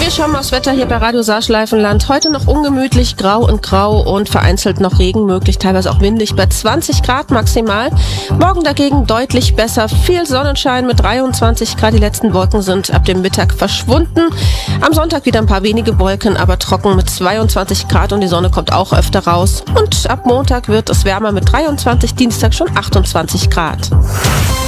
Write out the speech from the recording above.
Wir schauen mal aufs Wetter hier bei Radio Saarschleifenland. Heute noch ungemütlich, grau und vereinzelt noch Regen möglich, teilweise auch windig bei 20 Grad maximal. Morgen dagegen deutlich besser, viel Sonnenschein mit 23 Grad. Die letzten Wolken sind ab dem Mittag verschwunden. Am Sonntag wieder ein paar wenige Wolken, aber trocken mit 22 Grad und die Sonne kommt auch öfter raus. Und ab Montag wird es wärmer mit 23, Dienstag schon 28 Grad.